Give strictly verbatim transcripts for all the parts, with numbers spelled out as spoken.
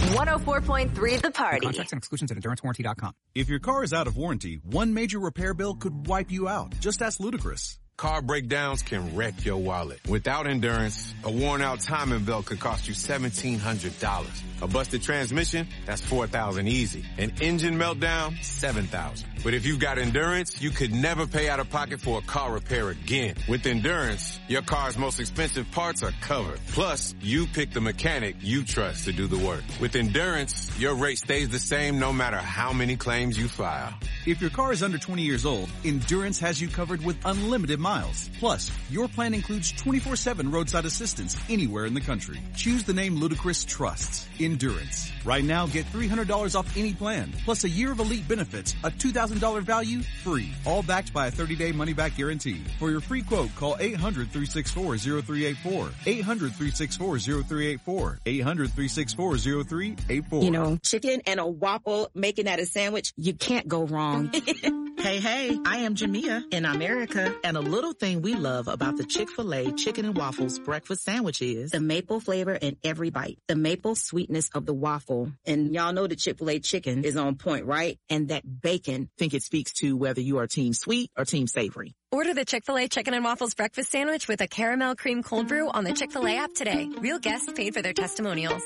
one oh four point three The Party. Contracts and exclusions at endurance warranty dot com. If your car is out of warranty, one major repair bill could wipe you out. Just ask Ludacris. Car breakdowns can wreck your wallet. Without Endurance, a worn-out timing belt could cost you seventeen hundred dollars. A busted transmission, that's four thousand dollars easy. An engine meltdown, seven thousand dollars. But if you've got Endurance, you could never pay out of pocket for a car repair again. With Endurance, your car's most expensive parts are covered. Plus, you pick the mechanic you trust to do the work. With Endurance, your rate stays the same no matter how many claims you file. If your car is under twenty years old, Endurance has you covered with unlimited miles. Plus, your plan includes twenty-four seven roadside assistance anywhere in the country. Choose the name Ludacris trusts, Endurance. Right now, get three hundred dollars off any plan, plus a year of elite benefits, a two thousand dollars value, free. All backed by a thirty-day money-back guarantee. For your free quote, call eight hundred, three six four, zero three eight four, eight hundred, three six four, zero three eight four, eight hundred, three six four, zero three eight four. You know, chicken and a waffle, making that a sandwich, you can't go wrong. Hey, hey, I am Jamia in America, and a little thing we love about the Chick-fil-A Chicken and Waffles breakfast sandwich is the maple flavor in every bite, the maple sweetness of the waffle. And y'all know the Chick-fil-A chicken is on point, right? And that bacon. Think it speaks to whether you are team sweet or team savory. Order the Chick-fil-A Chicken and Waffles breakfast sandwich with a caramel cream cold brew on the Chick-fil-A app today. Real guests paid for their testimonials.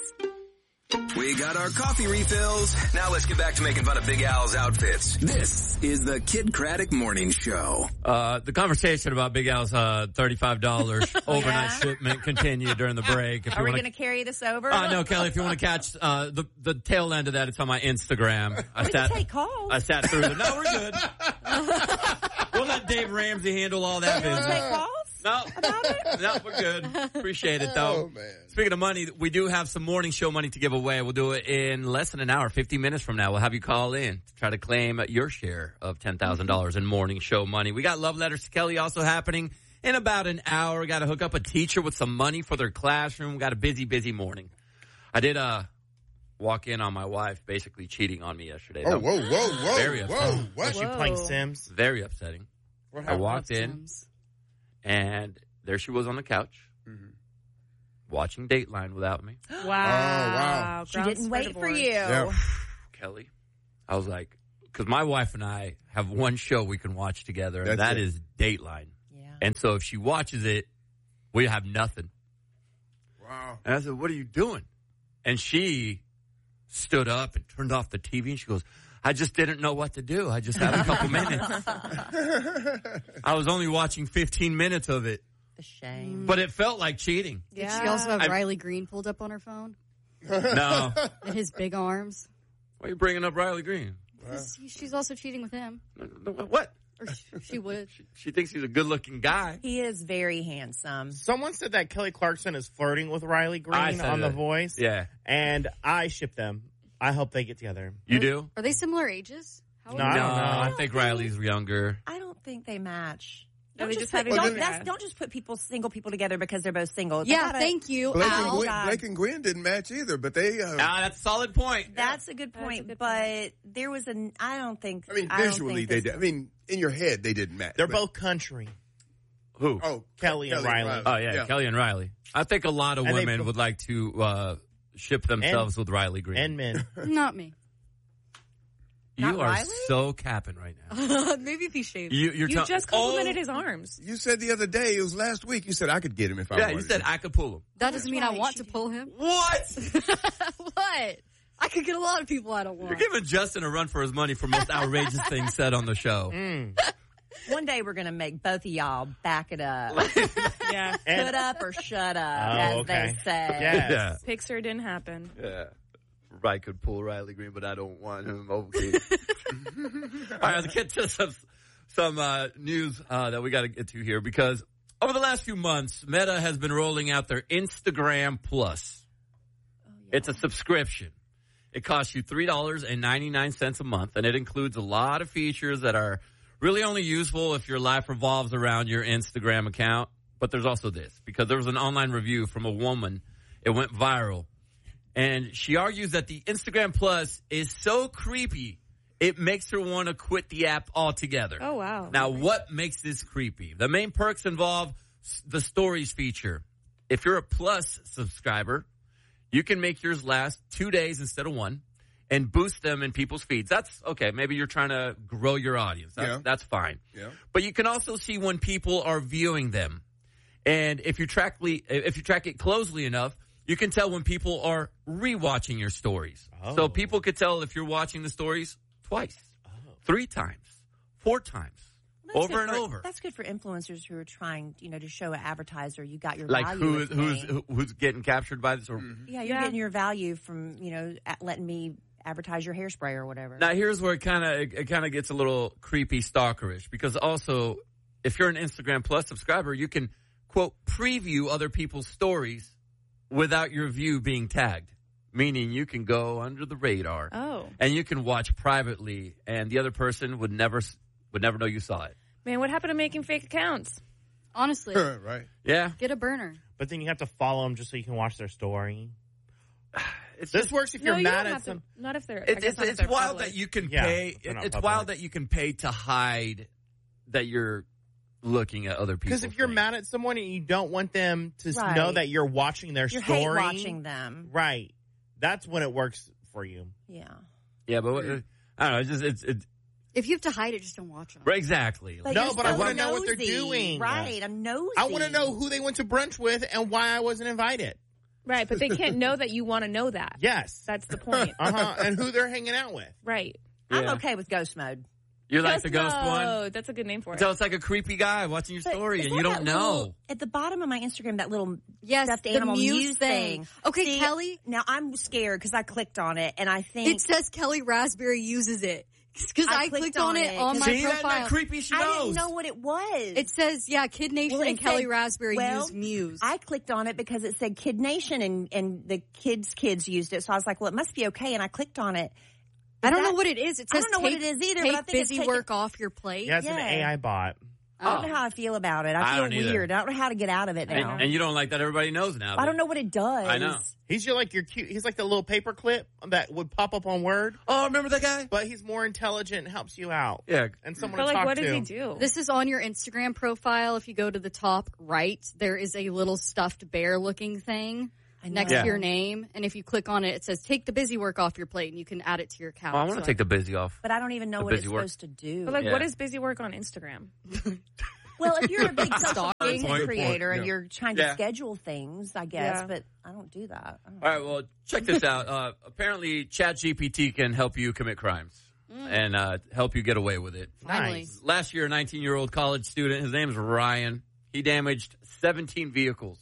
We got our coffee refills. Now let's get back to making fun of Big Al's outfits. This is the Kid Craddock Morning Show. Uh, the conversation about Big Al's uh, thirty-five dollars overnight Yeah. shipment continued during the break. If Are you we wanna... going to carry this over? Uh, no, Kelly, if you want to catch uh, the the tail end of that, it's on my Instagram. I we sat, can take calls. I sat through the... No, we're good. We'll let Dave Ramsey handle all that You want to business. take calls? No, about it? no, we're good. Appreciate it, though. Oh, man. Speaking of money, we do have some morning show money to give away. We'll do it in less than an hour, fifty minutes from now. We'll have you call in to try to claim your share of ten thousand dollars in morning show money. We got Love Letters to Kelly also happening in about an hour. We got to hook up a teacher with some money for their classroom. We got a busy, busy morning. I did uh walk in on my wife basically cheating on me yesterday. Oh, whoa, whoa, whoa, Very upsetting. whoa, what? Was she playing Sims? Very upsetting. What I happened? walked in, Sims. and there she was on the couch, Mm-hmm. watching Dateline without me. Wow. Oh, wow. She Grounds didn't for wait divorce. for you. Yeah. Kelly, I was like, because my wife and I have one show we can watch together, and That's that it. is Dateline. Yeah. And so if she watches it, we have nothing. Wow. And I said, what are you doing? And she stood up and turned off the T V, and she goes, I just didn't know what to do. I just had a couple minutes. I was only watching fifteen minutes of it. The shame. But it felt like cheating. Did she also have I- Riley Green pulled up on her phone? No. And his big arms? Why are you bringing up Riley Green? 'Cause he- She's also cheating with him. What? Or sh- she would. She thinks he's a good-looking guy. He is very handsome. Someone said that Kelly Clarkson is flirting with Riley I Green said on The that. Voice. Yeah. And I ship them. I hope they get together. You do? Are they similar ages? How No, old I No, don't know. I think Riley's younger. I don't think they match. No, Don't they just, just put, have don't, each that's, other. don't just put people, single people together because they're both single. They Yeah, gotta- thank you, Blake and, Al. Gwen, God. Blake and Gwen didn't match either, but they. Uh, Ah, that's a solid point. That's a good That's a point, good but there was an. I don't think. I mean, I don't visually think they this- did. I mean, in your head they didn't match. They're but- both country. Who? Oh, Kelly and Riley. Oh, yeah, Kelly and Riley. I think a lot of And they- women would like to uh, ship themselves with Riley Green. And men. Not me. you Not are Riley? so capping right now. Maybe if he shaved. You, you're You tell- just complimented his arms. You said the other day, it was last week, you said I could get him if I Yeah, wanted you said to. I could pull him. That doesn't mean I right, want she to pull him. What? What? I could get a lot of people I don't You're want. giving Justin a run for his money for most outrageous things said on the show. Mm. One day we're going to make both of y'all back it up. Yeah. Put up or shut up, Oh, as okay. they say. Yes. Yeah. Pixar didn't happen. Yeah. I could pull Riley Green, but I don't want him. Okay. All right, let's get to some, some uh, news uh, that we got to get to here because over the last few months, Meta has been rolling out their Instagram Plus. Oh, yeah. It's a subscription. It costs you three dollars and ninety-nine cents a month, and it includes a lot of features that are really only useful if your life revolves around your Instagram account. But there's also this, because there was an online review from a woman. It went viral. And she argues that the Instagram Plus is so creepy, it makes her want to quit the app altogether. Oh, wow. Now, what makes this creepy? The main perks involve the stories feature. If you're a Plus subscriber, You can make yours last two days instead of one and boost them in people's feeds. That's okay. Maybe you're trying to grow your audience. That's, Yeah. that's fine. Yeah. But you can also see when people are viewing them. And if you track if you track it closely enough, you can tell when people are rewatching your stories. Oh. So people could tell if you're watching the stories twice, oh. three times, four times, That's over good and for- over. That's good for influencers who are trying, you know, to show an advertiser you got your Like value. who with who's me. who- who's getting captured by this? Or, Yeah, you're getting your value from, you know, at letting me advertise your hairspray or whatever. Now here's where it kind of it, it kind of gets a little creepy, stalkerish, because also if you're an Instagram Plus subscriber, you can quote preview other people's stories without your view being tagged, meaning you can go under the radar. Oh. And you can watch privately, and the other person would never would never know you saw it. Man, what happened to making fake accounts? Honestly. Right. Yeah. Get a burner. But then you have to follow them just so you can watch their story. It's this just- works if No, you're you mad don't at have some. to. Not if they're. I It's guess it's, not if it's they're wild public. that you can Yeah, pay. they're not It's public. wild that you can pay to hide that you're looking at other people. Because if you're mad at someone and you don't want them to s Right. know that you're watching their You're story, hate watching them. right? That's when it works for you. Yeah. Yeah, but what- I don't know. It's just it's, it's If you have to hide it, just don't watch them. right, exactly. But No, you're but I so wanna know what they're nosy. doing. Right, I'm nosy. I want to know who they went to brunch with and why I wasn't invited. Right, but they can't know that you want to know that. Yes. That's the point. Uh huh. And who they're hanging out with. Right. I'm Yeah. okay with ghost mode. You're like the ghost one. Oh, that's a good name for it. So it's like a creepy guy watching your But story, is and that you don't that know. little- at the bottom of my Instagram, that little Yes, stuffed the animal Muse Muse thing. thing. Okay, See, Kelly. Now I'm scared because I clicked on it and I think It says Kelly Raspberry uses it. Because I I, clicked clicked on on it it, on 'cause- my See, that, profile. that creepy she I knows. didn't know what it was. It says, yeah, Kid Nation Well, it and Kelly said- Raspberry well, use Muse. I clicked on it because it said Kid Nation and, and the kids' kids used it. So I was like, well, it must be okay. And I clicked on it. I don't that- know what it is. It I says don't know what take, it is either, take but I think it's busy taking- work off your plate. Yeah, it's an Yeah. A I bot. I don't know how I feel about it. I I feel don't either. weird. I don't know how to get out of it and, now. and you don't like that everybody knows now. I don't know what it does. I know. He's your like your cute. He's like the little paper clip that would pop up on Word, Oh, remember that guy? but he's more intelligent and helps you out. Yeah. And someone But to like, talk what to. does he do? This is on your Instagram profile. If you go to the top right, there is a little stuffed bear looking thing I know. next Yeah. to your name. And if you click on it, it says take the busy work off your plate and you can add it to your account. Oh, I want to So- take the busy off. But I don't even know The what it's busy work. supposed to do. But like, Yeah. what is busy work on Instagram? Well, if you're a big social Stalking. content Point, creator point, and yeah. you're trying to Yeah. schedule things, I guess, Yeah. but I don't do that. I don't All right, well, check this out. Uh, apparently, ChatGPT can help you commit crimes and uh, help you get away with it. Finally. Nice. Last year, a nineteen-year-old college student, his name is Ryan, he damaged seventeen vehicles.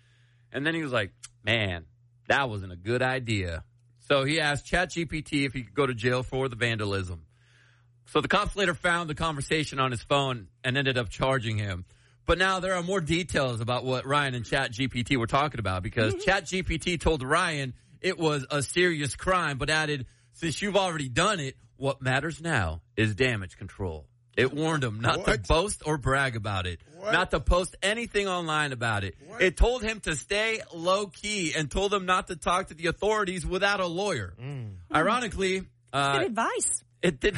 And then he was like, man, that wasn't a good idea. So he asked ChatGPT if he could go to jail for the vandalism. So the cops later found the conversation on his phone and ended up charging him. But now there are more details about what Ryan and ChatGPT were talking about because ChatGPT told Ryan it was a serious crime, but added, since you've already done it, what matters now is damage control. It warned him not to What? boast or brag about it, What? not to post anything online about it. What? It told him to stay low key and told him not to talk to the authorities without a lawyer. Ironically, uh, Good advice. it did.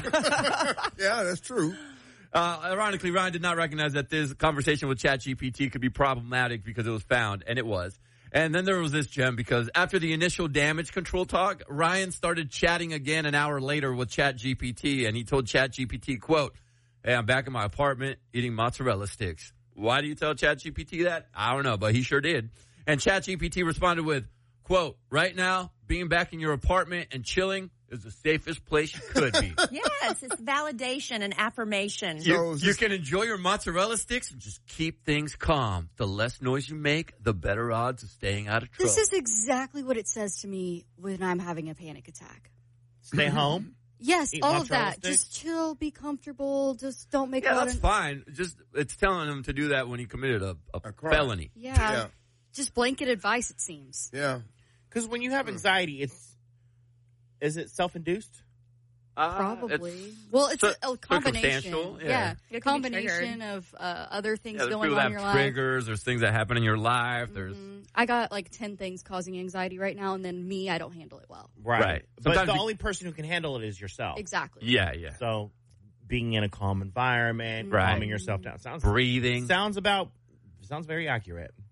Yeah, that's true. Uh, ironically, Ryan did not recognize that this conversation with ChatGPT could be problematic because it was found, and it was. And then there was this gem because after the initial damage control talk, Ryan started chatting again an hour later with ChatGPT, and he told ChatGPT, quote, hey, I'm back in my apartment eating mozzarella sticks. Why do you tell ChatGPT that? I don't know, but he sure did. And ChatGPT responded with, quote, right now, being back in your apartment and chilling is the safest place you could be. Yes, it's validation and affirmation. So You, is you this- can enjoy your mozzarella sticks and just keep things calm. The less noise you make, the better odds of staying out of trouble. This is exactly what it says to me when I'm having a panic attack. Stay home. Yes, Eat all of mozzarella that. sticks? Just chill, be comfortable, just don't make yeah, a lot that's of... fine. Just it's telling him to do that when he committed a, a, A crime. felony. Yeah. Yeah. Just blanket advice, it seems. Yeah. Because when you have anxiety, it's is it self-induced? Uh, Probably. it's- Well, it's cir- a, a combination. circumstantial, yeah. Yeah, It can be combination of uh, other things yeah, there's going people on that in your have life. triggers. There's things that happen in your life. There's Mhm. I got like ten things causing anxiety right now, and then me, I don't handle it well. Right. Right. But Sometimes the you- only person who can handle it is yourself. Exactly. yeah, yeah. So being in a calm environment, Right. calming yourself down sounds Breathing. sounds about sounds very accurate.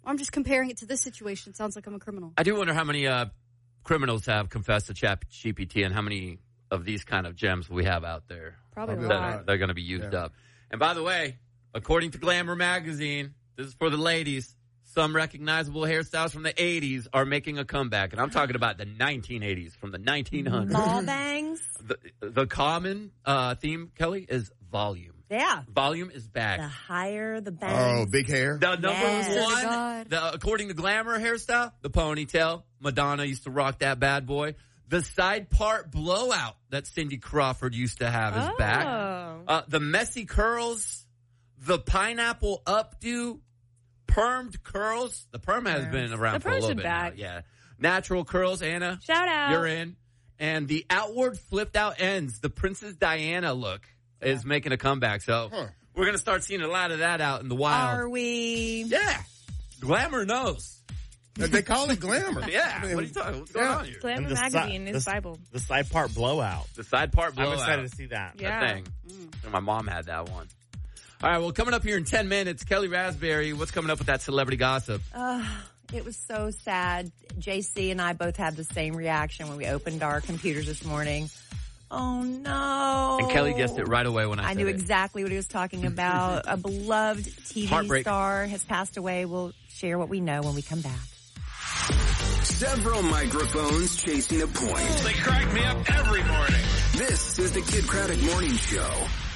I'm just comparing it to this situation. It sounds like I'm a criminal. I do wonder how many uh, criminals have confessed to Chat G P T and how many of these kind of gems we have out there. Probably a that lot. are, they're going to be used Yeah. up. And by the way, according to Glamour magazine, this is for the ladies, some recognizable hairstyles from the eighties are making a comeback. And I'm talking about the nineteen eighties, from the nineteen hundreds. Ball bangs. The, the common uh, theme, Kelly, is volume. Yeah. Volume is back. The higher the bangs. Oh, big hair. The number Yes. one, God. the, according to Glamour hairstyle, the ponytail. Madonna used to rock that bad boy. The side part blowout that Cindy Crawford used to have is Oh. back. Uh, the messy curls, the pineapple updo, permed curls. The perm has been around The for a perm's little been bit back. now. Yeah. Natural curls, Anna. Shout out. You're in. And the outward flipped out ends, the Princess Diana look, is making a comeback. So Huh. we're going to start seeing a lot of that out in the wild. Are we? Yeah. Glamour knows. They call it glamour. Yeah. I mean, What are you talking? What's going yeah. on here? Glamour And the si- magazine the is s- Bible. The side part blowout. The side part I'm blowout. excited to see that. Yeah. That thing. And my mom had that one. All right. Well, coming up here in ten minutes, Kelly Raspberry. What's coming up with that celebrity gossip? Uh, it was so sad. J C and I both had the same reaction when we opened our computers this morning. Oh, no. And Kelly guessed it right away when I, I said knew it. exactly what he was talking about. A beloved T V Heartbreak. star has passed away. We'll share what we know when we come back. Several microphones chasing a point. They crack me up every morning. This is the Kid Craddock Morning Show.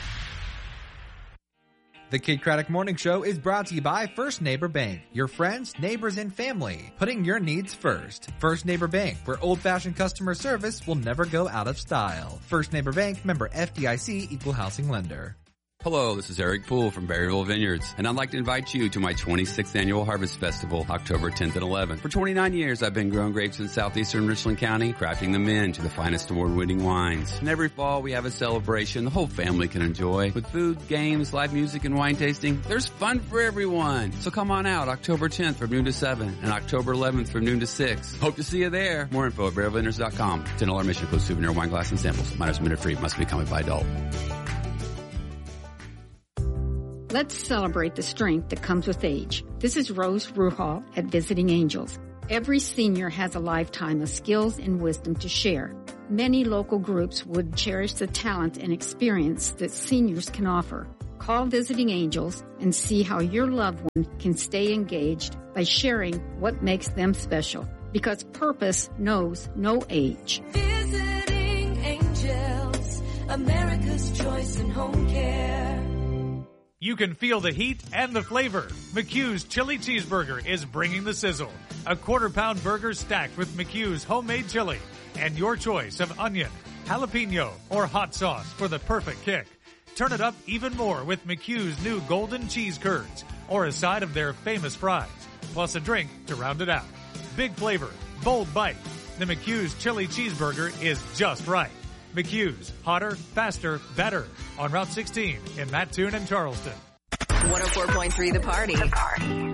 The Kid Craddock Morning Show is brought to you by First Neighbor Bank. Your friends, neighbors, and family. Putting your needs first. First Neighbor Bank, where old-fashioned customer service will never go out of style. First Neighbor Bank, member F D I C, equal housing lender. Hello, this is Eric Poole from Berryville Vineyards, and I'd like to invite you to my twenty-sixth Annual Harvest Festival, October tenth and eleventh. For twenty-nine years, I've been growing grapes in southeastern Richland County, crafting them into the finest award-winning wines. And every fall, we have a celebration the whole family can enjoy. With food, games, live music, and wine tasting, there's fun for everyone. So come on out October tenth from noon to seven, and October eleventh from noon to six. Hope to see you there. More info at berryville vineyards dot com. ten dollars admission includes souvenir wine glass and samples. Minors minute free. Must be accompanied by adult. Let's celebrate the strength that comes with age. This is Rose Ruhal at Visiting Angels. Every senior has a lifetime of skills and wisdom to share. Many local groups would cherish the talent and experience that seniors can offer. Call Visiting Angels and see how your loved one can stay engaged by sharing what makes them special. Because purpose knows no age. Visiting Angels, America's choice in home care. You can feel the heat and the flavor. McHugh's Chili Cheeseburger is bringing the sizzle. A quarter pound burger stacked with McHugh's homemade chili and your choice of onion, jalapeno, or hot sauce for the perfect kick. Turn it up even more with McHugh's new golden cheese curds or a side of their famous fries, plus a drink to round it out. Big flavor, bold bite. The McHugh's Chili Cheeseburger is just right. McHugh's, hotter, faster, better. On Route sixteen in Mattoon and Charleston. one oh four point three The Party. The Party.